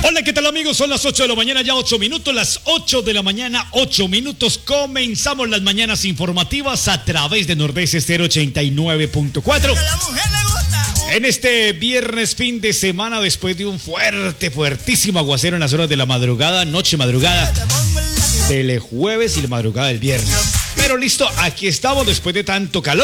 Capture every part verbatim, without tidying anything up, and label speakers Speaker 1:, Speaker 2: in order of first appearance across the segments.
Speaker 1: Hola, ¿qué tal amigos? Son las ocho de la mañana, ya ocho minutos, las ocho de la mañana, ocho minutos. Comenzamos las mañanas informativas a través de Nordeste Estéreo ochenta y nueve punto cuatro. En este viernes, fin de semana, después de un fuerte, fuertísimo aguacero en las horas de la madrugada, noche madrugada del jueves y la madrugada del viernes. Pero listo, aquí estamos después de tanto calor.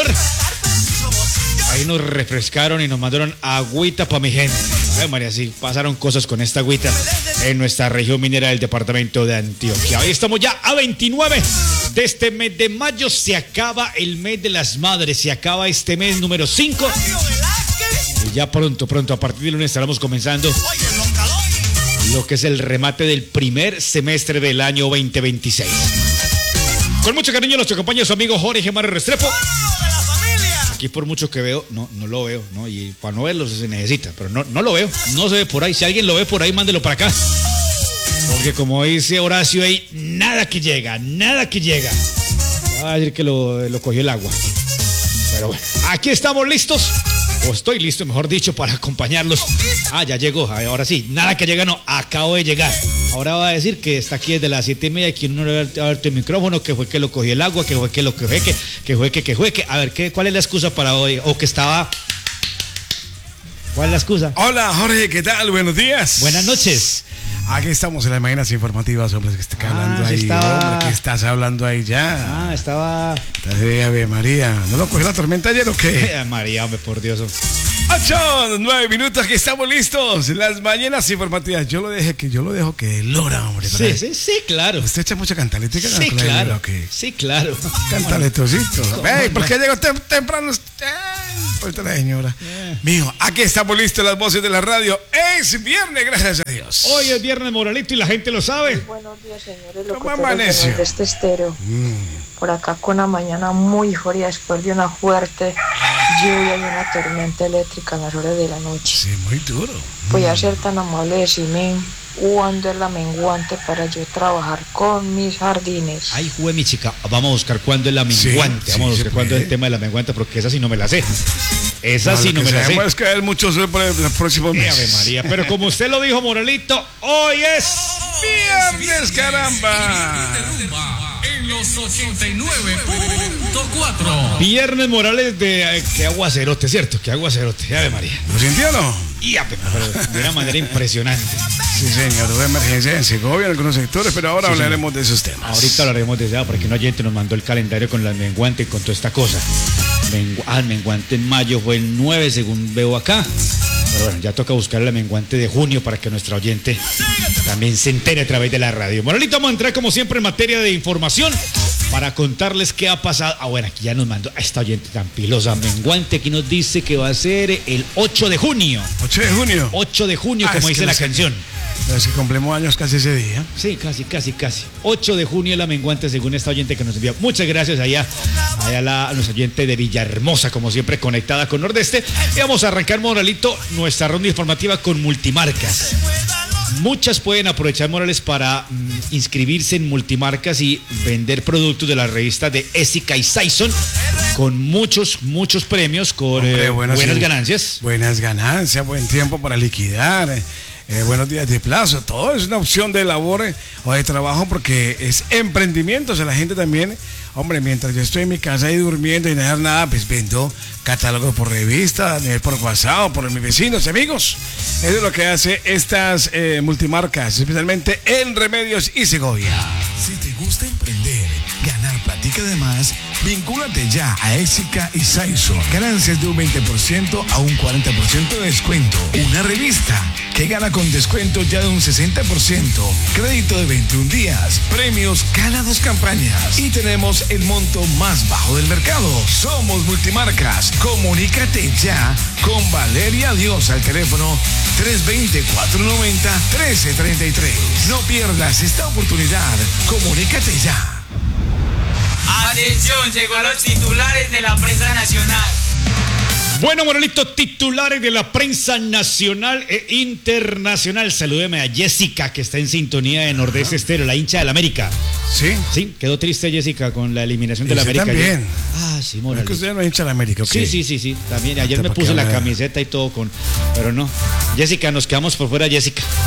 Speaker 1: Ahí nos refrescaron y nos mandaron agüita para mi gente. Ay, María, sí, pasaron cosas con esta agüita en nuestra región minera del departamento de Antioquia. Hoy estamos ya a veintinueve de este mes de mayo. Se acaba el mes de las madres. Se acaba este mes número cinco. Y ya pronto, pronto, a partir de lunes estaremos comenzando lo que es el remate del primer semestre del año veinte veintiséis. Con mucho cariño los acompaña su amigo Jorge Mario Restrepo. Aquí por mucho que veo, no, no lo veo, ¿no? Y para no verlo se necesita, pero no, no lo veo, no se ve por ahí. Si alguien lo ve por ahí, mándelo para acá. Porque como dice Horacio ahí, nada que llega, nada que llega. Va a decir que lo, lo cogió el agua. Pero bueno, aquí estamos listos. O estoy listo, mejor dicho, para acompañarlos. Ah, ya llegó, ahora sí, nada que llega, no, acabo de llegar. Ahora va a decir que está aquí desde las siete y media, que uno le va a dar el micrófono, que fue que lo cogió el agua, que fue que lo que fue que, que fue que, que fue que. A ver, ¿qué, ¿cuál es la excusa para hoy? O que estaba... ¿Cuál es la excusa?
Speaker 2: Hola, Jorge, ¿qué tal? Buenos días.
Speaker 1: Buenas noches.
Speaker 2: Aquí estamos en las mañanas informativas, hombre, que está
Speaker 1: Ah,
Speaker 2: hablando
Speaker 1: sí
Speaker 2: ahí,
Speaker 1: estaba...
Speaker 2: hombre, ¿qué estás hablando ahí ya?
Speaker 1: Ah, estaba...
Speaker 2: Ave María, ¿no lo cogió la tormenta ayer o qué?
Speaker 1: María, hombre, por Dios.
Speaker 2: Ocho, nueve minutos, que estamos listos. Las mañanas informativas. Yo lo dejé que yo lo dejo que lora, hombre.
Speaker 1: Sí, sí, sí, claro.
Speaker 2: ¿Usted echa mucha cantaleta?
Speaker 1: Sí, claro. ¿Okay? Sí, claro.
Speaker 2: Cantaletosito. Ey, ¿por qué llegó tem temprano usted? Ahorita la señora. Yeah. Mijo, aquí estamos listos, las voces de la radio. Es viernes, gracias a Dios.
Speaker 1: Hoy es viernes, Moralito, y la gente lo sabe.
Speaker 3: Muy buenos días, señores.
Speaker 2: ¿Cómo amaneció?
Speaker 3: De este estéreo. Mm. Por acá con una mañana muy fría después de una fuerte lluvia y una tormenta eléctrica en las horas de la noche.
Speaker 2: Sí, muy duro.
Speaker 3: Voy a ser tan amable de decirme cuándo es la menguante para yo trabajar con mis jardines.
Speaker 1: Ay, jue, mi chica, vamos a buscar cuándo es la menguante. Sí, vamos sí, a buscar cuándo es el tema de la menguante, porque esa sí no me la sé. Esa no, sí no me la sé.
Speaker 2: Es que hay mucho sol por el próximo mes.
Speaker 1: Ave María, pero como usted lo dijo, Moralito, hoy es
Speaker 2: viernes, caramba.
Speaker 4: En los ochenta y nueve punto cuatro.
Speaker 1: Viernes, Morales, de eh, que aguacerote, ¿cierto? Que aguacerote, Ave María.
Speaker 2: ¿Lo sintió o no?
Speaker 1: Y a, pero de una manera impresionante.
Speaker 2: Sí, señor, hubo emergencia en Segovia en algunos sectores, pero ahora sí, hablaremos señor. de esos temas.
Speaker 1: Ahorita hablaremos de eso, porque no oyente nos mandó el calendario con la menguante y con toda esta cosa. Mengu ah, el menguante en mayo fue el nueve, según veo acá. Pero bueno, ya toca buscar la menguante de junio para que nuestra oyente también se entere a través de la radio. Moralito, vamos a entrar como siempre en materia de información para contarles qué ha pasado. Ah, bueno, aquí ya nos mandó a esta oyente tan pilosa. Menguante aquí nos dice que va a ser el ocho de junio.
Speaker 2: ¿ocho de junio?
Speaker 1: ocho de junio, ah, como dice la canción.
Speaker 2: Pero si cumplimos años casi ese día.
Speaker 1: Sí, casi, casi, casi. ocho de junio es la menguante, según esta oyente que nos envió. Muchas gracias allá, allá la, a nuestra oyente de Villahermosa, como siempre, conectada con Nordeste. Y vamos a arrancar, Moralito, nuestra ronda informativa con multimarcas. Muchas pueden aprovechar, Morales, para mm, inscribirse en multimarcas y vender productos de la revista de Ésica y Saison con muchos, muchos premios, con Hombre, eh, buenas, buenas ganancias.
Speaker 2: Buenas ganancias, buen tiempo para liquidar. Eh. Eh, buenos días de plazo, todo es una opción de labor eh, o de trabajo porque es emprendimiento, o sea, la gente también, hombre, mientras yo estoy en mi casa ahí durmiendo y no hacer nada, pues vendo catálogos por revista, por WhatsApp, por mis vecinos, amigos. Eso es lo que hace estas eh, multimarcas, especialmente en Remedios y Segovia.
Speaker 4: Si te gusta emprender, ganar platica de más, vincúlate ya a Ésica y Saison. Ganancias de un veinte por ciento a un cuarenta por ciento de descuento. Una revista que gana con descuento ya de un sesenta por ciento. Crédito de veintiún días. Premios cada dos campañas. Y tenemos el monto más bajo del mercado. Somos multimarcas. Comunícate ya con Valeria Dios al teléfono tres dos cero, cuatro nueve cero, uno tres tres tres. No pierdas esta oportunidad. Comunícate ya.
Speaker 5: Atención, llegó a los titulares de la prensa nacional.
Speaker 1: Bueno, Moralito, titulares de la prensa nacional e internacional. Salúdeme a Jessica, que está en sintonía de Nordeste Estéreo, la hincha del América.
Speaker 2: ¿Sí?
Speaker 1: Sí, quedó triste Jessica con la eliminación de la América.
Speaker 2: También.
Speaker 1: Ah, sí, Moralito.
Speaker 2: Es que usted no es hincha de la América, ¿ok?
Speaker 1: Sí, sí, sí, sí. También ayer me puse la camiseta y todo con... Pero no. Jessica, nos quedamos por fuera, Jessica.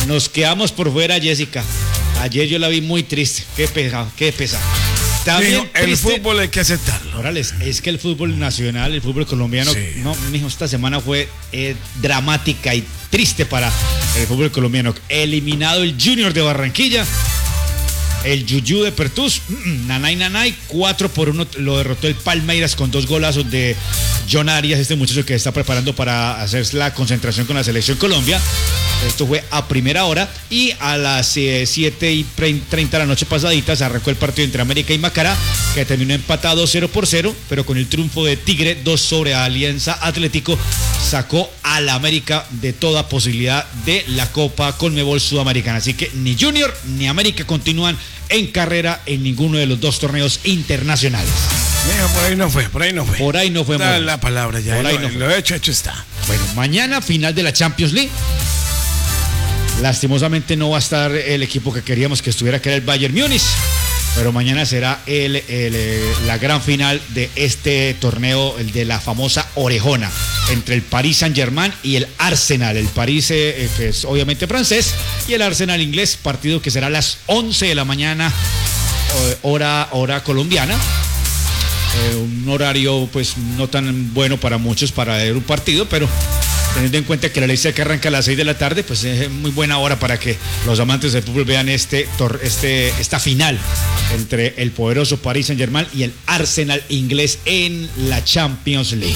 Speaker 1: Nos quedamos por fuera, Jessica. Ayer yo la vi muy triste. Qué pesado, qué pesado.
Speaker 2: También mijo, el triste. Fútbol hay que aceptarlo.
Speaker 1: Morales, es que el fútbol nacional, el fútbol colombiano, sí. no, mijo, esta semana fue eh, dramática y triste para el fútbol colombiano. Eliminado el Junior de Barranquilla. El Yuyú de Pertus, nanay nanay, cuatro por uno lo derrotó el Palmeiras con dos golazos de John Arias, este muchacho que está preparando para hacer la concentración con la selección Colombia. Esto fue a primera hora y a las eh, siete y treinta de la noche pasaditas arrancó el partido entre América y Macará, que terminó empatado cero por cero, pero con el triunfo de Tigre dos sobre Alianza Atlético sacó a la América de toda posibilidad de la Copa Conmebol Sudamericana. Así que ni Junior ni América continúan en carrera en ninguno de los dos torneos internacionales.
Speaker 2: Mira, por ahí no fue, por ahí no fue.
Speaker 1: Por ahí no fue.
Speaker 2: Da la palabra ya,
Speaker 1: por ahí
Speaker 2: lo,
Speaker 1: no
Speaker 2: lo hecho, hecho está.
Speaker 1: Bueno, mañana final de la Champions League. Lastimosamente no va a estar el equipo que queríamos que estuviera, que era el Bayern Múnich. Pero mañana será el, el, la gran final de este torneo, el de la famosa orejona, entre el Paris Saint-Germain y el Arsenal. El París, eh, que es obviamente francés, y el Arsenal inglés, partido que será a las once de la mañana, hora, hora colombiana. Eh, un horario pues no tan bueno para muchos para ver un partido, pero teniendo en cuenta que la ley seca arranca a las seis de la tarde, pues es muy buena hora para que los amantes del fútbol vean este, este, esta final entre el poderoso Paris Saint-Germain y el Arsenal inglés en la Champions League.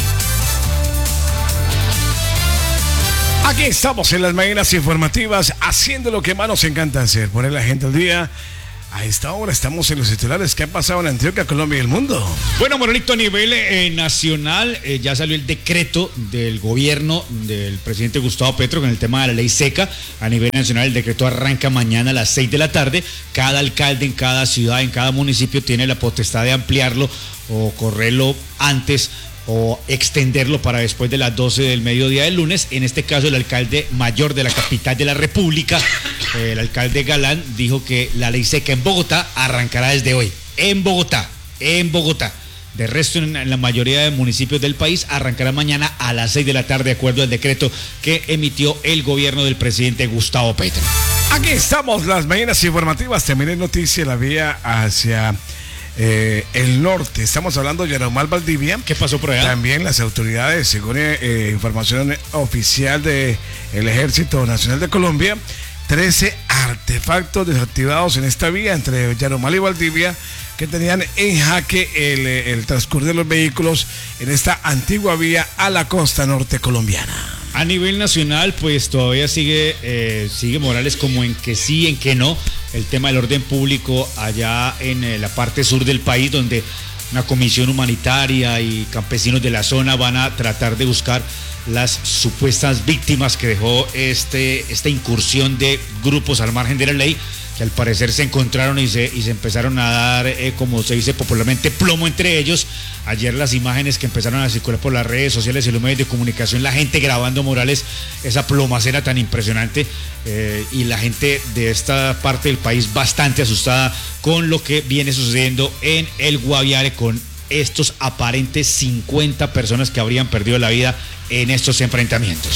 Speaker 2: Aquí estamos en las mañanas informativas, haciendo lo que más nos encanta hacer, poner la gente al día. A esta hora estamos en los titulares que han pasado en Antioquia, Colombia y el mundo.
Speaker 1: Bueno, Moralito, a nivel eh, nacional eh, ya salió el decreto del gobierno del presidente Gustavo Petro con el tema de la ley seca. A nivel nacional el decreto arranca mañana a las seis de la tarde. Cada alcalde en cada ciudad, en cada municipio tiene la potestad de ampliarlo o correrlo antes o extenderlo para después de las doce del mediodía del lunes. En este caso el alcalde mayor de la capital de la República, el alcalde Galán, dijo que la ley seca en Bogotá arrancará desde hoy, en Bogotá, en Bogotá. De resto, en la mayoría de municipios del país arrancará mañana a las seis de la tarde, de acuerdo al decreto que emitió el gobierno del presidente Gustavo Petro.
Speaker 2: Aquí estamos, las mañanas informativas. Terminé noticia la vía hacia Eh, el norte. Estamos hablando de Yarumal, Valdivia.
Speaker 1: ¿Qué pasó por allá?
Speaker 2: También las autoridades, según eh, información oficial del Ejército Nacional de Colombia, trece artefactos desactivados en esta vía entre Yarumal y Valdivia que tenían en jaque el, el transcurrir de los vehículos en esta antigua vía a la costa norte colombiana.
Speaker 1: A nivel nacional, pues todavía sigue, eh, sigue Morales como en que sí, en que no, el tema del orden público allá en eh, la parte sur del país, donde una comisión humanitaria y campesinos de la zona van a tratar de buscar las supuestas víctimas que dejó este, esta incursión de grupos al margen de la ley, que al parecer se encontraron y se, y se empezaron a dar, eh, como se dice popularmente, plomo entre ellos. Ayer las imágenes que empezaron a circular por las redes sociales y los medios de comunicación, la gente grabando, Morales, esa plomacera tan impresionante, eh, y la gente de esta parte del país bastante asustada con lo que viene sucediendo en el Guaviare con estos aparentes cincuenta personas que habrían perdido la vida en estos enfrentamientos.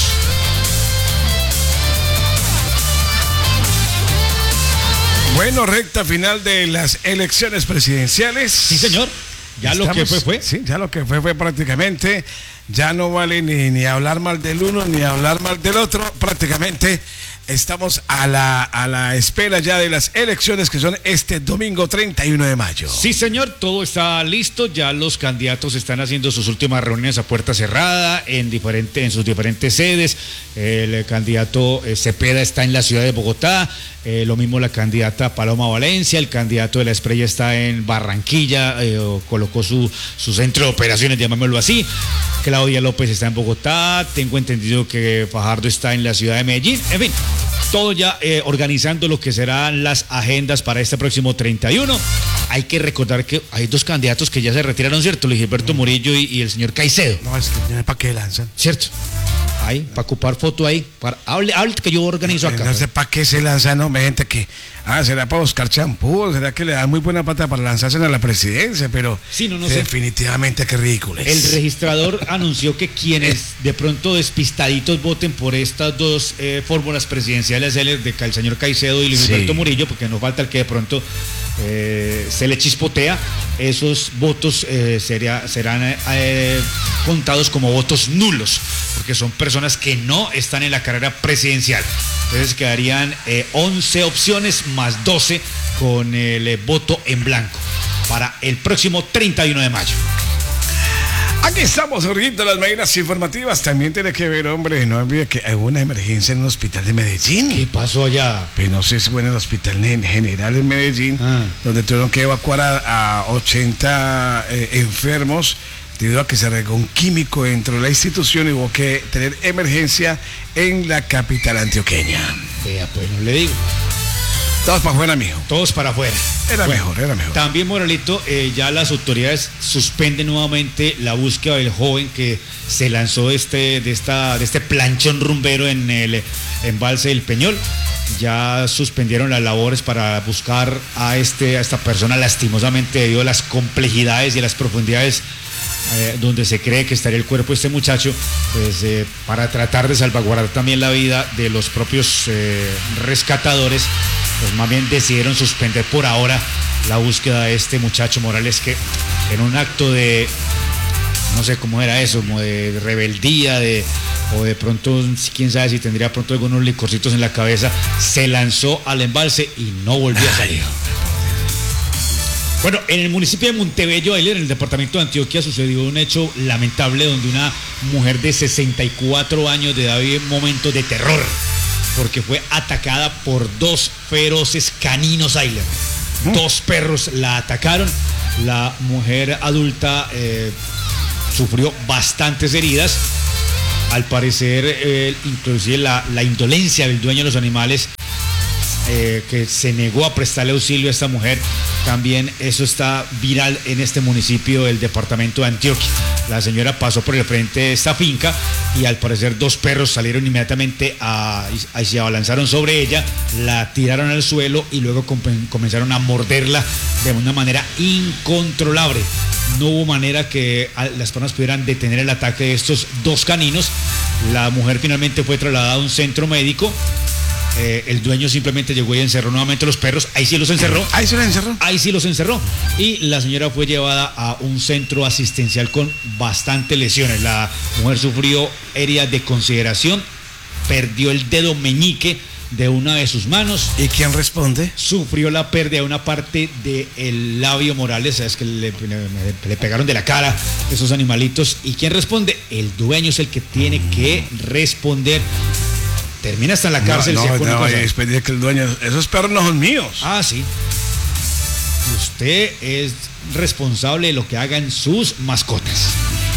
Speaker 2: Bueno, recta final de las elecciones presidenciales.
Speaker 1: Sí, señor. Ya Estamos, lo que fue, fue.
Speaker 2: Sí, ya lo que fue, fue prácticamente. Ya no vale ni, ni hablar mal del uno, ni hablar mal del otro. Prácticamente estamos a la, a la espera ya de las elecciones que son este domingo treinta y uno de mayo.
Speaker 1: Sí, señor, todo está listo. Ya los candidatos están haciendo sus últimas reuniones a puerta cerrada en, diferente, en sus diferentes sedes. El candidato eh, Cepeda está en la ciudad de Bogotá. Eh, lo mismo la candidata Paloma Valencia, el candidato de la Esprella está en Barranquilla, eh, colocó su, su centro de operaciones, llamémoslo así. Claudia López está en Bogotá, tengo entendido que Fajardo está en la ciudad de Medellín, en fin, todo ya eh, organizando lo que serán las agendas para este próximo treinta y uno. Hay que recordar que hay dos candidatos que ya se retiraron, ¿cierto? Luis Gilberto Murillo y, y el señor Caicedo.
Speaker 2: No, es que ¿para qué lanzan?
Speaker 1: ¿Cierto? Ahí, para ocupar foto ahí. Para, hable, hable que yo organizo acá.
Speaker 2: No sé para qué se lanzan, no, gente que. Ah, será para buscar champú, será que le dan muy buena pata para lanzarse a la presidencia, pero.
Speaker 1: Sí, no, no
Speaker 2: sí,
Speaker 1: sé.
Speaker 2: Definitivamente qué ridículo.
Speaker 1: El registrador anunció que quienes de pronto despistaditos voten por estas dos eh, fórmulas presidenciales, el de el señor Caicedo y Luis
Speaker 2: Sí.
Speaker 1: Alberto Murillo, porque no falta el que de pronto eh, se le chispotea, esos votos eh, sería, serán eh, contados como votos nulos, porque son personas que no están en la carrera presidencial. Entonces quedarían eh, once opciones más doce con el eh, voto en blanco para el próximo treinta y uno de mayo.
Speaker 2: Aquí estamos, Jorgito, las mañanas informativas. También tiene que ver, hombre, no olvide que hay una emergencia en un hospital de Medellín.
Speaker 1: ¿Qué pasó allá?
Speaker 2: Pero no sé si fue en el hospital en general en Medellín,
Speaker 1: Ah.
Speaker 2: donde tuvieron que evacuar a, a ochenta eh, enfermos debido a que se regó un químico dentro de la institución y hubo que tener emergencia en la capital antioqueña.
Speaker 1: Vea, pues no le digo.
Speaker 2: Todos para afuera, mijo.
Speaker 1: Todos para afuera.
Speaker 2: Era
Speaker 1: Bueno,
Speaker 2: mejor, era mejor.
Speaker 1: También, Moralito, eh, ya las autoridades suspenden nuevamente la búsqueda del joven que se lanzó de este, de esta, de este planchón rumbero en el embalse del Peñol. Ya suspendieron las labores para buscar a, este, a esta persona lastimosamente debido a las complejidades y las profundidades eh, donde se cree que estaría el cuerpo de este muchacho, pues eh, para tratar de salvaguardar también la vida de los propios eh, rescatadores, pues más bien decidieron suspender por ahora la búsqueda de este muchacho Morales, que en un acto de, no sé cómo era eso, como de rebeldía, de, o de pronto, quién sabe si tendría pronto algunos licorcitos en la cabeza, se lanzó al embalse y no volvió a salir. Bueno, en el municipio de Montebello, en el departamento de Antioquia, sucedió un hecho lamentable donde una mujer de sesenta y cuatro años de edad vive un momento de terror, porque fue atacada por dos feroces caninos Ayler. ¿Mm? Dos perros la atacaron. La mujer adulta eh, sufrió bastantes heridas. Al parecer, eh, inclusive la, la indolencia del dueño de los animales, eh, que se negó a prestarle auxilio a esta mujer, también eso está viral en este municipio del departamento de Antioquia. La señora pasó por el frente de esta finca y al parecer dos perros salieron inmediatamente a, a, se abalanzaron sobre ella, la tiraron al suelo y luego com- comenzaron a morderla de una manera incontrolable. No hubo manera que las personas pudieran detener el ataque de estos dos caninos. La mujer finalmente fue trasladada a un centro médico. Eh, el dueño simplemente llegó y encerró nuevamente los perros. Ahí sí los encerró.
Speaker 2: Ahí se los encerró.
Speaker 1: Ahí sí los encerró. Y la señora fue llevada a un centro asistencial con bastantes lesiones. La mujer sufrió heridas de consideración, perdió el dedo meñique de una de sus manos.
Speaker 2: ¿Y quién responde?
Speaker 1: Sufrió la pérdida de una parte del labio Morales, sabes que le, le, le pegaron de la cara esos animalitos. ¿Y quién responde? El dueño es el que tiene que responder. Termina hasta en la cárcel.
Speaker 2: No,
Speaker 1: si
Speaker 2: no,
Speaker 1: pone
Speaker 2: no
Speaker 1: cosas.
Speaker 2: vaya a despedir que el dueño, esos perros no son míos.
Speaker 1: Ah, sí. Usted es responsable de lo que hagan sus mascotas.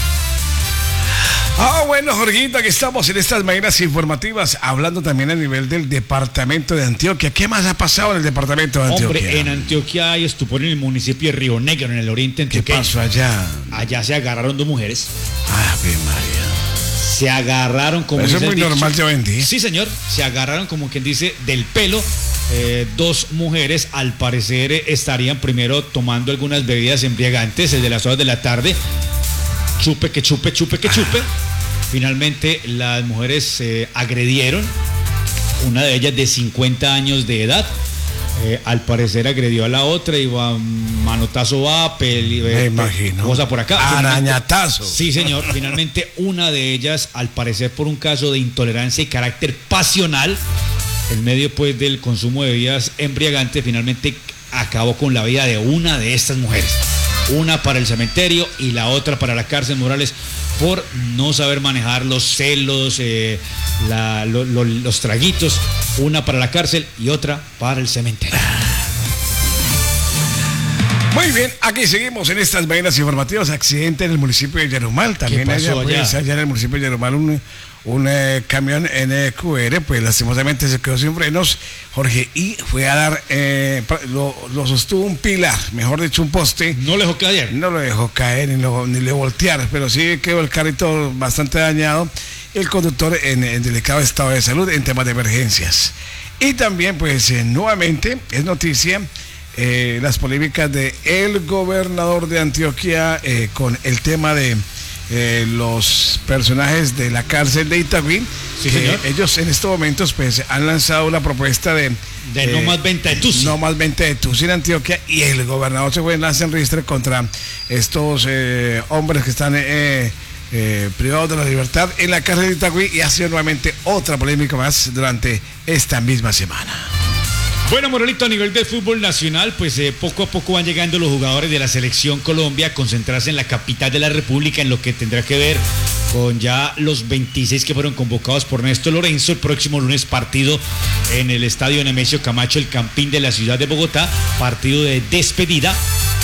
Speaker 2: Ah, bueno, Jorgito, aquí estamos en estas mañanas informativas, hablando también a nivel del departamento de Antioquia. ¿Qué más ha pasado en el departamento de Antioquia?
Speaker 1: Hombre, en Antioquia hay estupor en el municipio de Río Negro, en el oriente
Speaker 2: ¿Qué
Speaker 1: antioqueño.
Speaker 2: pasó allá?
Speaker 1: Allá se agarraron dos mujeres.
Speaker 2: Ave María.
Speaker 1: Se agarraron como
Speaker 2: Eso es
Speaker 1: dice
Speaker 2: muy
Speaker 1: el dicho.
Speaker 2: normal de hoy en día.
Speaker 1: Sí, señor. Se agarraron como quien dice del pelo. Eh, dos mujeres, al parecer, eh, estarían primero tomando algunas bebidas embriagantes desde las horas de la tarde. Chupe, que chupe, chupe, que chupe. Finalmente, las mujeres se eh, agredieron. Una de ellas de cincuenta años de edad. Eh, al parecer agredió a la otra, iba manotazo va, peli,
Speaker 2: Me imagino.
Speaker 1: cosa por acá.
Speaker 2: Arañatazo.
Speaker 1: Sí, señor. Finalmente, una de ellas, al parecer por un caso de intolerancia y carácter pasional, en medio pues del consumo de bebidas embriagantes, finalmente acabó con la vida de una de estas mujeres. Una para el cementerio y la otra para la cárcel, Morales, por no saber manejar los celos, eh, la, lo, lo, los traguitos. Una para la cárcel y otra para el cementerio.
Speaker 2: Muy bien, aquí seguimos en estas mañanas informativas. Accidente en el municipio de Yarumal. También
Speaker 1: ¿Qué pasó
Speaker 2: allá, pues,
Speaker 1: allá?
Speaker 2: allá en el municipio de Yarumal un, un eh, camión N Q R, pues lastimosamente se quedó sin frenos, Jorge, y fue a dar, eh, lo, lo sostuvo un pilar, mejor dicho un poste.
Speaker 1: No le dejó caer.
Speaker 2: No lo dejó caer ni, lo, ni le voltear, pero sí quedó el carrito bastante dañado. el conductor en, en delicado estado de salud en temas de emergencias. Y también, pues, eh, nuevamente es noticia eh, las polémicas de el gobernador de Antioquia eh, con el tema de eh, los personajes de la cárcel de Itagüí.
Speaker 1: Sí, señor.
Speaker 2: Eh, ellos en estos momentos, pues, han lanzado una propuesta de
Speaker 1: de eh, no más venta de Tusi.
Speaker 2: No más venta de Tusi en Antioquia, y el gobernador se fue en lance en ristre contra estos eh, hombres que están eh, eh, privados de la libertad en la cárcel de Itagüí, y ha sido nuevamente otra polémica más durante esta misma semana.
Speaker 1: Bueno, Morelito, a nivel del fútbol nacional, pues eh, poco a poco van llegando los jugadores de la selección Colombia a concentrarse en la capital de la República, en lo que tendrá que ver con ya los veintiséis que fueron convocados por Néstor Lorenzo. El próximo lunes partido en el estadio Nemesio Camacho, el Campín de la ciudad de Bogotá, partido de despedida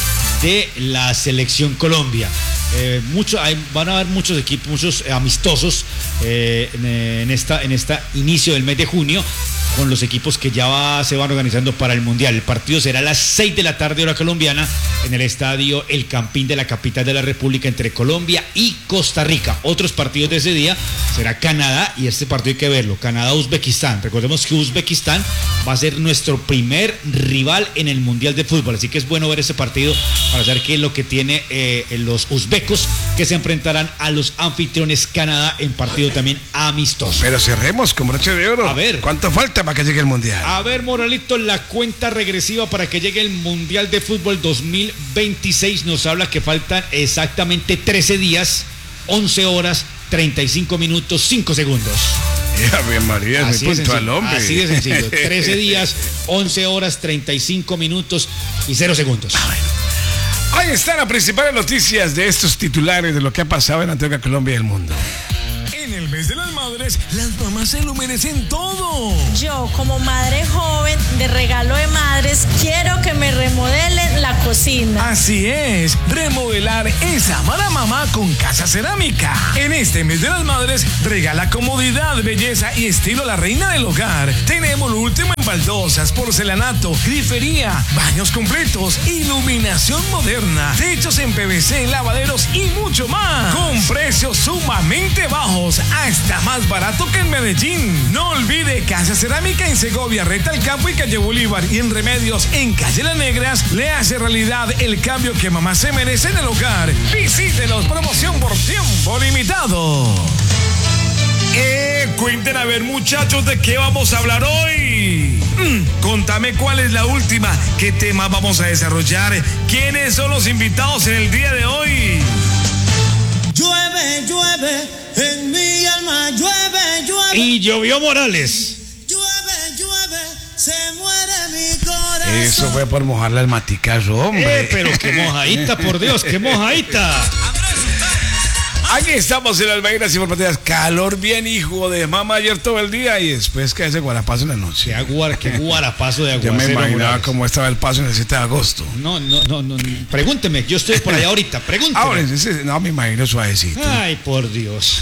Speaker 1: de la selección Colombia. Eh, mucho, hay, van a haber muchos equipos, muchos eh, amistosos eh, en, en esta en esta inicio del mes de junio, con los equipos que ya va, se van organizando para el Mundial. El partido será a las seis de la tarde hora colombiana en el estadio El Campín de la capital de la República, entre Colombia y Costa Rica. Otros partidos de ese día será Canadá, y este partido hay que verlo, Canadá-Uzbekistán. Recordemos que Uzbekistán va a ser nuestro primer rival en el Mundial de Fútbol, así que es bueno ver ese partido para saber qué es lo que tiene eh, los uzbecos, que se enfrentarán a los anfitriones Canadá en partido también amistoso.
Speaker 2: Pero cerremos con broche de oro.
Speaker 1: A ver,
Speaker 2: ¿cuánto falta para que llegue el Mundial?
Speaker 1: A ver, Moralito, la cuenta regresiva para que llegue el Mundial de Fútbol dos mil veintiséis nos habla que faltan exactamente trece días, once horas, treinta y cinco minutos, cinco segundos.
Speaker 2: Ya, bien, María,
Speaker 1: así
Speaker 2: es muy
Speaker 1: de
Speaker 2: puntual,
Speaker 1: sencillo,
Speaker 2: hombre.
Speaker 1: así de sencillo. trece días, once horas, treinta y cinco minutos y cero segundos.
Speaker 2: Ah, bueno. Ahí están las principales noticias de estos titulares de lo que ha pasado en Antioquia, Colombia y el mundo.
Speaker 4: En el mes de las madres, las mamás se lo merecen todo.
Speaker 6: Yo, como madre joven de regalo de madres, quiero que me remodelen la cocina.
Speaker 4: Así es, remodelar es amar a mamá con Casa Cerámica. En este mes de las madres, regala comodidad, belleza y estilo a la reina del hogar. Tenemos lo último en baldosas, porcelanato, grifería, baños completos, iluminación moderna, techos en P V C, lavaderos y mucho más. Con precios sumamente bajos, hasta más barato que en Medellín. No olvide Casa Cerámica en Segovia, Reta al Campo y Calle Bolívar, y en Remedios en Calle Las Negras le hace realidad el cambio que mamá se merece en el hogar. Visítelos, promoción por tiempo limitado. Eh, cuenten a ver, muchachos, ¿de qué vamos a hablar hoy? Mm, contame cuál es la última, qué tema vamos a desarrollar, quiénes son los invitados en el día de hoy.
Speaker 7: Llueve, llueve, en mi alma llueve, llueve.
Speaker 1: Y llovió Morales.
Speaker 7: Llueve, llueve, se muere mi corazón.
Speaker 2: Eso fue por mojarle al maticazo, hombre.
Speaker 1: Eh, pero qué mojadita, por Dios, qué mojadita.
Speaker 2: Aquí estamos en Almeiras Informativas. Calor bien, hijo de mamá, ayer todo el día, y después que ese guarapazo en la noche.
Speaker 1: Qué, aguar, qué guarapazo de
Speaker 2: Yo
Speaker 1: aguacero.
Speaker 2: me imaginaba
Speaker 1: Morales.
Speaker 2: cómo estaba el paso en el siete de agosto.
Speaker 1: No, no, no, no, pregúnteme, yo estoy por allá ahorita, pregúnteme.
Speaker 2: Ahora, ese- no, me imagino suavecito.
Speaker 1: Ay, por Dios.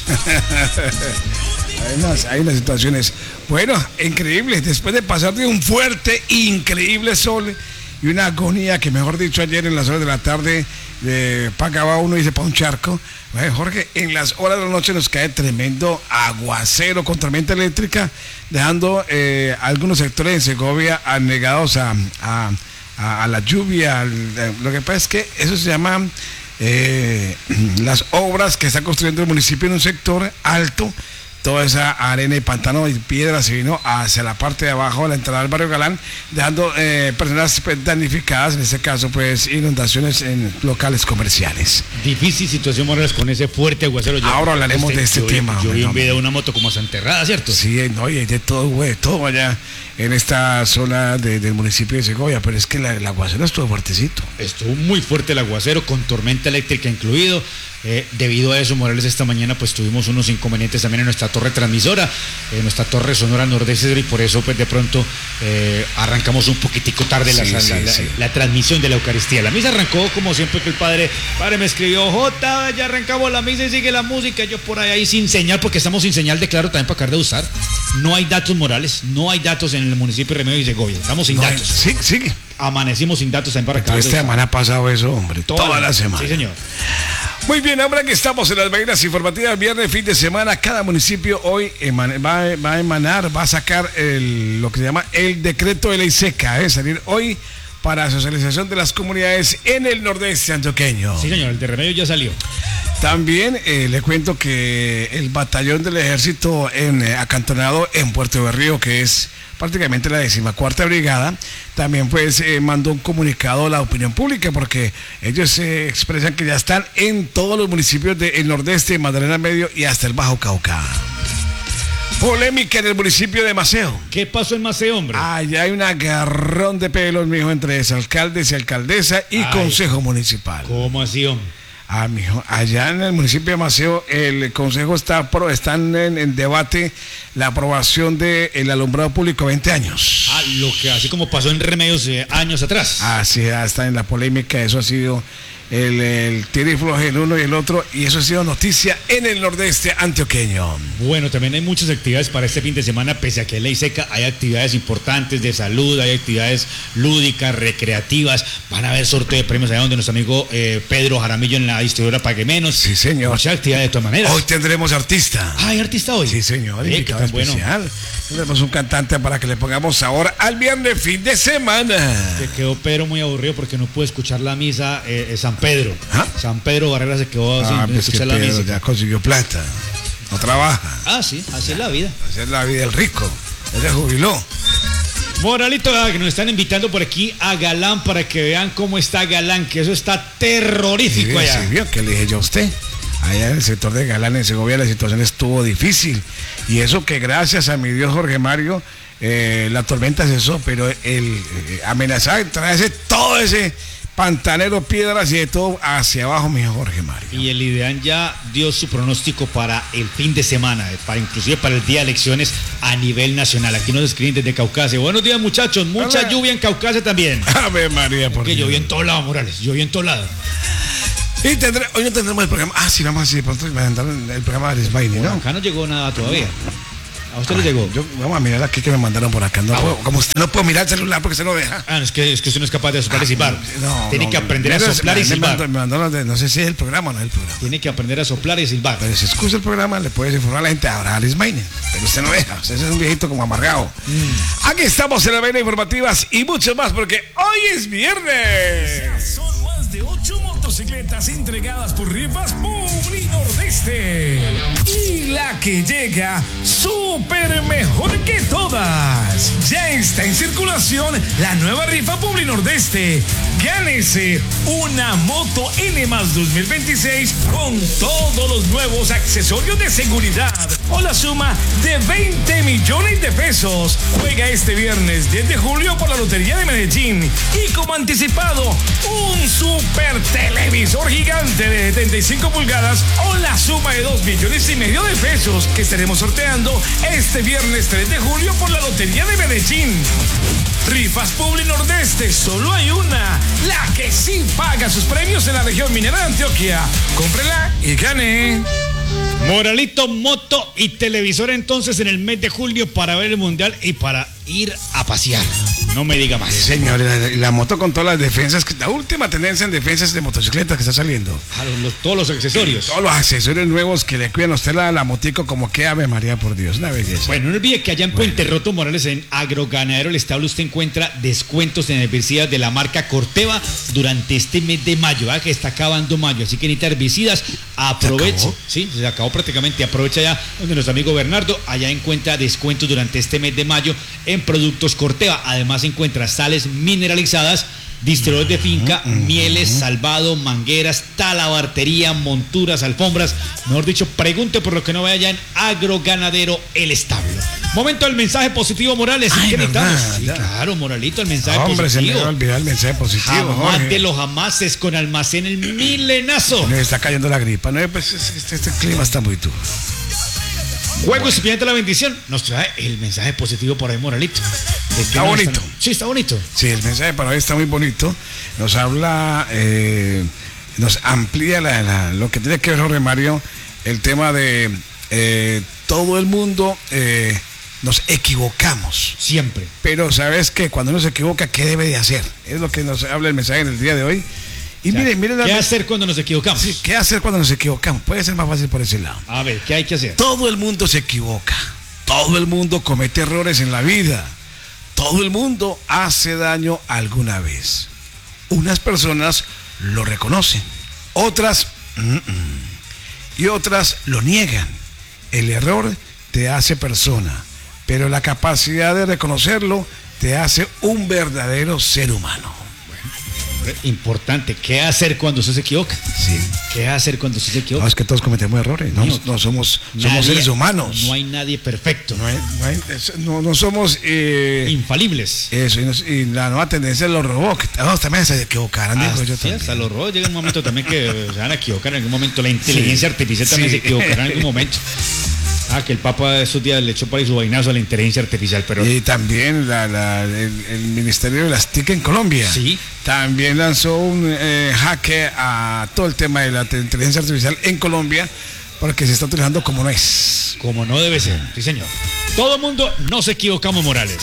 Speaker 2: Hay unas, hay unas situaciones, bueno, increíbles. Después de pasar de un fuerte, increíble sol y una agonía que, mejor dicho, ayer en las horas de la tarde eh, pagaba uno y se para un charco. Bueno, Jorge, en las horas de la noche nos cae tremendo aguacero con tormenta eléctrica, dejando eh, algunos sectores en Segovia anegados a, a, a, a la lluvia. Lo que pasa es que eso se llama eh, las obras que está construyendo el municipio en un sector alto. Toda esa arena y pantano y piedra se vino hacia la parte de abajo de la entrada del barrio Galán, dejando eh, personas damnificadas, en este caso pues inundaciones en locales comerciales.
Speaker 1: Difícil situación, Morales, con ese fuerte aguacero. Yo-
Speaker 2: Ahora hablaremos de este
Speaker 1: yo vi-
Speaker 2: tema,
Speaker 1: Yo vi
Speaker 2: hombre,
Speaker 1: un
Speaker 2: hombre.
Speaker 1: video de una moto como enterrada, ¿cierto?
Speaker 2: Sí, no, y hay de todo, güey, todo allá en esta zona de- del municipio de Segovia, pero es que la, el aguacero estuvo fuertecito.
Speaker 1: Estuvo muy fuerte el aguacero, con tormenta eléctrica incluido. Eh, debido a eso, Morales, esta mañana pues tuvimos unos inconvenientes también en nuestra torre transmisora, en nuestra torre sonora nordeste, y por eso pues de pronto eh, arrancamos un poquitico tarde la,
Speaker 2: Sí,
Speaker 1: la-
Speaker 2: sí,
Speaker 1: la-
Speaker 2: sí.
Speaker 1: la transmisión de la Eucaristía. La misa arrancó como siempre, que el padre, padre me escribió: Jota, ya arrancamos la misa y sigue la música. Yo por ahí, ahí sin señal, porque estamos sin señal de Claro también para acabar de usar. No hay datos, Morales, no hay datos en el municipio de Remedio y Segovia, estamos sin
Speaker 2: No,
Speaker 1: datos.
Speaker 2: sí, sigue.
Speaker 1: Amanecimos sin datos también para acabar de
Speaker 2: Esta
Speaker 1: usar.
Speaker 2: semana ha pasado eso, hombre, toda, la semana.
Speaker 1: Sí, señor.
Speaker 2: Muy bien, ahora que estamos en las mañanas informativas, viernes, fin de semana, cada municipio hoy eman- va, va a emanar, va a sacar el, lo que se llama el decreto de ley seca, ¿eh? Salir hoy para socialización de las comunidades en el nordeste antioqueño.
Speaker 1: Sí, señor, el de Remedio ya salió.
Speaker 2: También eh, le cuento que el batallón del ejército en, eh, acantonado en Puerto Berrío, que es prácticamente la decimacuarta brigada, también pues eh, mandó un comunicado a la opinión pública, porque ellos eh, expresan que ya están en todos los municipios del nordeste, Magdalena Medio y hasta el Bajo Cauca. Polémica en el municipio de Maceo.
Speaker 1: ¿Qué pasó en Maceo, hombre?
Speaker 2: Allá hay un agarrón de pelos, mijo, entre exalcaldes y alcaldesa y
Speaker 1: Ay,
Speaker 2: consejo municipal.
Speaker 1: ¿Cómo así, hombre?
Speaker 2: Ah, mijo, allá en el municipio de Maceo, el consejo está pro, están en, en debate la aprobación del alumbrado público veinte años.
Speaker 1: Ah, lo que así como pasó en Remedios eh, años atrás.
Speaker 2: Así está en la polémica, eso ha sido el, el tiro y floje el uno y el otro, y eso ha sido noticia en el nordeste antioqueño.
Speaker 1: Bueno, también hay muchas actividades para este fin de semana, pese a que hay ley seca, hay actividades importantes de salud, hay actividades lúdicas, recreativas, van a haber sorteo de premios allá donde nuestro amigo eh, Pedro Jaramillo en la distribuidora Pague Menos.
Speaker 2: Sí, señor.
Speaker 1: Muchas actividades de todas maneras.
Speaker 2: Hoy tendremos artista.
Speaker 1: Ah, ¿hay artista hoy?
Speaker 2: Sí, señor,
Speaker 1: Eh,
Speaker 2: invitado
Speaker 1: qué tan bueno.
Speaker 2: especial. Tendremos un cantante para que le pongamos ahora al viernes fin de semana.
Speaker 1: Se quedó Pedro muy aburrido porque no pudo escuchar la misa eh, eh, San Pedro.
Speaker 2: ¿Ah?
Speaker 1: San Pedro Barrera se quedó sin
Speaker 2: Ah, pues que
Speaker 1: escuchar la
Speaker 2: Pedro
Speaker 1: misa.
Speaker 2: ya consiguió plata. No trabaja.
Speaker 1: Ah, sí, así es la vida.
Speaker 2: Esa es la vida del rico. Él se jubiló.
Speaker 1: Moralito, ah, que nos están invitando por aquí a Galán para que vean cómo está Galán, que eso está terrorífico
Speaker 2: Sí,
Speaker 1: allá.
Speaker 2: sí, vio que le dije yo a usted. Allá en el sector de Galán, en Segovia, la situación estuvo difícil. Y eso que gracias a mi Dios Jorge Mario, eh, la tormenta cesó, pero él eh, amenazaba de traerse todo ese pantanero, piedras y de todo hacia abajo, mi Jorge Mario.
Speaker 1: Y el IDEAN ya dio su pronóstico para el fin de semana, eh, para inclusive para el día de elecciones a nivel nacional. Aquí nos escriben desde Caucasia. Buenos días, muchachos. Mucha
Speaker 2: Hola.
Speaker 1: lluvia en Caucasia también.
Speaker 2: Ave María, por
Speaker 1: Que
Speaker 2: Dios.
Speaker 1: llovió en todo lado, Morales. Llovió en todo lado.
Speaker 2: Y tendré, hoy no tendremos el programa. Ah, sí, vamos a decir, pronto me mandaron el programa de Desvaine, ¿no?
Speaker 1: Acá no llegó nada todavía. ¿A usted le llegó?
Speaker 2: Yo, vamos a mirar aquí que me mandaron por acá. No
Speaker 1: Ah,
Speaker 2: puedo-
Speaker 1: bueno.
Speaker 2: como usted no puedo mirar el celular porque se lo deja.
Speaker 1: Ah, no, es que, es que usted no es capaz de soplar y silbar.
Speaker 2: No,
Speaker 1: Tiene
Speaker 2: no,
Speaker 1: que aprender a
Speaker 2: mira,
Speaker 1: soplar
Speaker 2: me-
Speaker 1: y
Speaker 2: me
Speaker 1: silbar.
Speaker 2: mandó- me mandó las de- no sé si es el programa o no es el programa.
Speaker 1: Tiene que aprender a soplar y silbar.
Speaker 2: Pero si escucha el programa, le puedes informar a la gente ahora a Alice Maine. Pero usted no deja, usted es un viejito como amargado.
Speaker 1: Mm.
Speaker 2: Aquí estamos en la vaina informativas y mucho más porque hoy es viernes.
Speaker 4: Son más de ocho motocicletas entregadas por Rifas Publi Nordeste. Y la que llega súper mejor que todas. Ya está en circulación la nueva rifa Publi Nordeste. Gánese una moto N más dos mil veintiséis con todos los nuevos accesorios de seguridad o la suma de veinte millones de pesos. Juega este viernes diez de julio por la Lotería de Medellín y como anticipado un super televisor gigante de setenta y cinco pulgadas o la suma de dos millones y medio de pesos que estaremos sorteando este viernes tres de julio por la Lotería de Medellín. Rifas Publi Nordeste, solo hay una, la que sí paga sus premios en la región minera de Antioquia. Cómprela y gane.
Speaker 1: Moralito, moto y televisor entonces en el mes de julio para ver el mundial y para ir a pasear. No me diga más.
Speaker 2: Señor, la, la moto con todas las defensas, que- la última tendencia en defensas de motocicletas que está saliendo.
Speaker 1: A los- los- todos los accesorios.
Speaker 2: Todos los accesorios nuevos que le cuidan a usted la, la motico como que Ave María, por Dios, una belleza.
Speaker 1: Bueno, no olvide que allá en Puente Roto, Morales, en Agroganadero El Establo, usted encuentra descuentos en herbicidas de la marca Corteva durante este mes de mayo, ¿ah? Que está acabando mayo, así que necesita herbicidas, aproveche.
Speaker 2: acabó?
Speaker 1: Sí, se acabó prácticamente, aprovecha ya donde nuestro amigo Bernardo, allá encuentra descuentos durante este mes de mayo en productos Corteva. Además encuentra sales mineralizadas, distribuidores de finca, mieles, salvado, mangueras, talabartería, monturas, alfombras. Mejor dicho, pregunte por lo que no vaya allá en Agroganadero El Establo. Momento del mensaje positivo, Morales. ¿En
Speaker 2: Ay,
Speaker 1: qué
Speaker 2: verdad,
Speaker 1: necesitamos? Sí,
Speaker 2: ya.
Speaker 1: claro, Moralito, el mensaje
Speaker 2: Hombre, se me
Speaker 1: positivo.
Speaker 2: va a olvidar el mensaje positivo.
Speaker 1: Jamás
Speaker 2: Jorge.
Speaker 1: de los jamases con almacén el milenazo.
Speaker 2: Me está cayendo la gripa. No, pues este, este clima está muy duro.
Speaker 1: Juego y pimienta la bendición. Nos trae el mensaje positivo por ahí, Moralito. ¿De qué
Speaker 2: Está
Speaker 1: nos
Speaker 2: bonito.
Speaker 1: están- Sí, está bonito.
Speaker 2: Sí, el mensaje para hoy está muy bonito. Nos habla, eh, nos amplía la- la- lo que tiene que ver, Jorge Mario, el tema de eh, todo el mundo eh, nos equivocamos.
Speaker 1: Siempre.
Speaker 2: Pero sabes que cuando uno se equivoca, ¿qué debe de hacer? Es lo que nos habla el mensaje en el día de hoy. Y miren, miren.
Speaker 1: ¿Qué hacer cuando nos equivocamos?
Speaker 2: Sí, ¿qué hacer cuando nos equivocamos? Puede ser más fácil por ese lado.
Speaker 1: A ver, ¿qué hay que hacer?
Speaker 2: Todo el mundo se equivoca. Todo el mundo comete errores en la vida. Todo el mundo hace daño alguna vez. Unas personas lo reconocen, otras mm-mm, y otras lo niegan. El error te hace persona, pero la capacidad de reconocerlo te hace un verdadero ser humano.
Speaker 1: Importante, ¿qué hacer cuando usted se equivoca?
Speaker 2: Sí.
Speaker 1: ¿Qué hacer cuando usted se equivoca?
Speaker 2: No, es que todos cometemos errores, no, no, no somos,
Speaker 1: nadie,
Speaker 2: somos seres humanos.
Speaker 1: No hay nadie perfecto.
Speaker 2: No, hay, no, hay, no, no somos eh,
Speaker 1: infalibles.
Speaker 2: Eso, y, nos, y la nueva tendencia de los robots, que todos también se equivocarán.
Speaker 1: Ah,
Speaker 2: digo yo
Speaker 1: sí,
Speaker 2: también.
Speaker 1: hasta los robots llega un momento también que se van a equivocar en algún momento. La inteligencia sí, artificial también sí. se equivocará en algún momento. Ah, que el Papa de esos días le echó para ahí su vainazo a la inteligencia artificial, pero...
Speaker 2: Y también la, la, el, el Ministerio de las T I C en Colombia.
Speaker 1: Sí.
Speaker 2: También lanzó un eh, jaque a todo el tema de la inteligencia artificial en Colombia, porque se está utilizando como no es.
Speaker 1: Como no debe ser, sí señor. Todo el mundo nos equivocamos, Morales.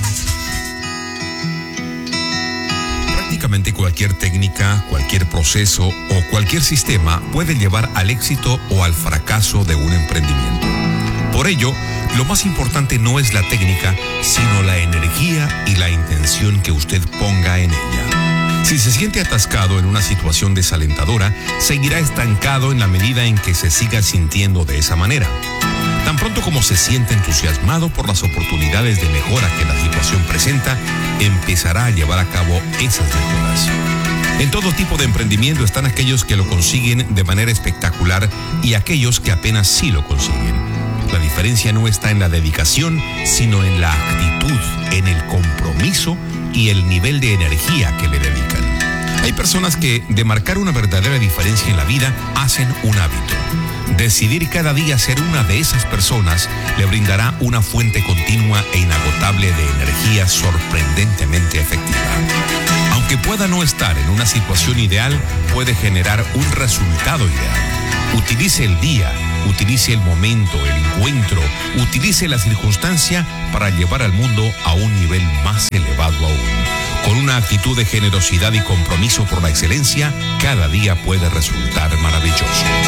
Speaker 8: Prácticamente cualquier técnica, cualquier proceso o cualquier sistema puede llevar al éxito o al fracaso de un emprendimiento. Por ello, lo más importante no es la técnica, sino la energía y la intención que usted ponga en ella. Si se siente atascado en una situación desalentadora, seguirá estancado en la medida en que se siga sintiendo de esa manera. Tan pronto como se siente entusiasmado por las oportunidades de mejora que la situación presenta, empezará a llevar a cabo esas mejoras. En todo tipo de emprendimiento están aquellos que lo consiguen de manera espectacular y aquellos que apenas sí lo consiguen. La diferencia no está en la dedicación, sino en la actitud, en el compromiso y el nivel de energía que le dedican. Hay personas que, de marcar una verdadera diferencia en la vida, hacen un hábito. Decidir cada día ser una de esas personas le brindará una fuente continua e inagotable de energía sorprendentemente efectiva. Aunque pueda no estar en una situación ideal, puede generar un resultado ideal. Utilice el día, utilice el momento, el encuentro, utilice la circunstancia para llevar al mundo a un nivel más elevado aún. Con una actitud de generosidad y compromiso por la excelencia, cada día puede resultar maravilloso.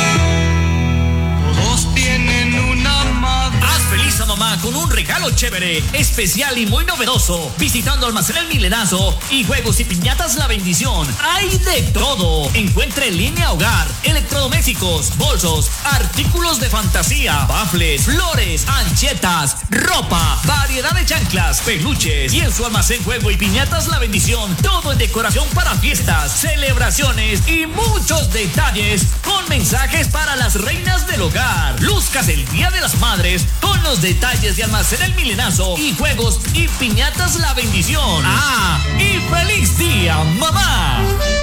Speaker 7: Todos tienen una madre.
Speaker 9: Haz feliz a mamá con un regalo chévere, especial y muy novedoso. Visitando Almacén El Milenazo y Juegos y Piñatas La Bendición. ¡Hay de todo! Encuentre en línea hogar, electrodomésticos, bolsos, artículos de fantasía, bafles, flores, anchetas, ropa, variedad de chanclas, peluches. Y en su almacén Juego y Piñatas La Bendición, todo en decoración para fiestas, celebraciones y muchos detalles con mensajes para las reinas del hogar. Luzcas el Día de las Madres con los detalles de Almacén El Milenazo y Juegos y Piñatas La Bendición. ¡Ah! ¡Y feliz día, mamá!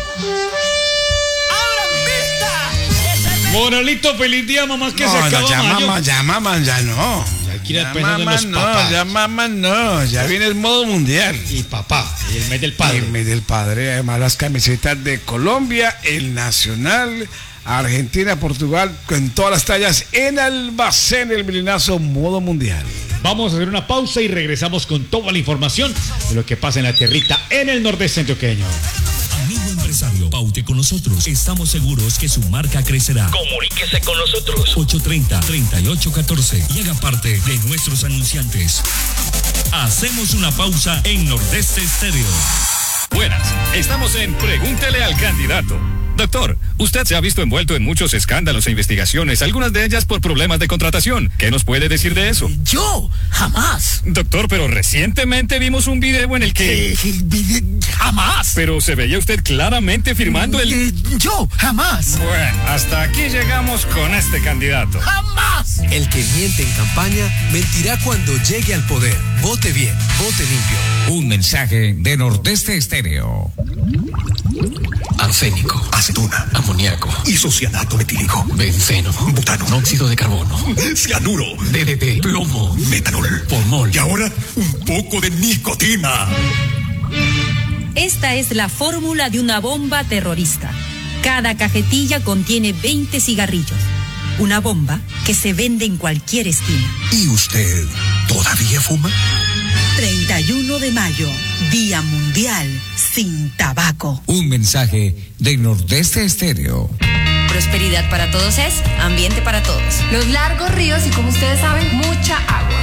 Speaker 1: Moralito, feliz día, mamá, que
Speaker 2: no,
Speaker 1: se acaba
Speaker 2: no, ya
Speaker 1: mayo.
Speaker 2: mamá, ya mamá, ya no.
Speaker 1: Ya quiere
Speaker 2: ya
Speaker 1: pensando
Speaker 2: mamá,
Speaker 1: en los
Speaker 2: no,
Speaker 1: papás.
Speaker 2: ya mamá no, ya viene el modo mundial.
Speaker 1: Y papá, y el mes del padre.
Speaker 2: El mes del padre, además las camisetas de Colombia, el Nacional, Argentina, Portugal, con todas las tallas en Almacén El Milenazo, modo mundial.
Speaker 1: Vamos a hacer una pausa y regresamos con toda la información de lo que pasa en la tierrita en el nordeste antioqueño.
Speaker 10: Amigo empresario, paute con nosotros. Estamos seguros que su marca crecerá. Comuníquese con nosotros. ocho treinta, treinta y ocho catorce y haga parte de nuestros anunciantes. Hacemos una pausa en Nordeste Estéreo.
Speaker 11: Buenas, estamos en Pregúntele al Candidato. Doctor, usted se ha visto envuelto en muchos escándalos e investigaciones, algunas de ellas por problemas de contratación. ¿Qué nos puede decir de eso?
Speaker 9: Yo, jamás.
Speaker 11: Doctor, pero recientemente vimos un video en el que...
Speaker 9: Eh, jamás.
Speaker 11: Pero se veía usted claramente firmando el...
Speaker 9: Eh, yo, jamás.
Speaker 11: Bueno, hasta aquí llegamos con este candidato.
Speaker 9: ¡Jamás!
Speaker 12: El que miente en campaña, mentirá cuando llegue al poder. Vote bien, vote limpio.
Speaker 13: Un mensaje de Nordeste Estéreo.
Speaker 14: Arsénico, acetona, amoníaco, isocianato metílico, benceno, butano, monóxido de carbono, cianuro, D D T, plomo, metanol, formol y ahora un poco de nicotina.
Speaker 15: Esta es la fórmula de una bomba terrorista. Cada cajetilla contiene veinte cigarrillos. Una bomba que se vende en cualquier esquina.
Speaker 14: ¿Y usted todavía fuma?
Speaker 15: treinta y uno de mayo, Día Mundial sin Tabaco.
Speaker 13: Un mensaje de Nordeste Estéreo.
Speaker 16: Prosperidad para todos es ambiente para todos.
Speaker 17: Los largos ríos y, como ustedes saben, mucha agua.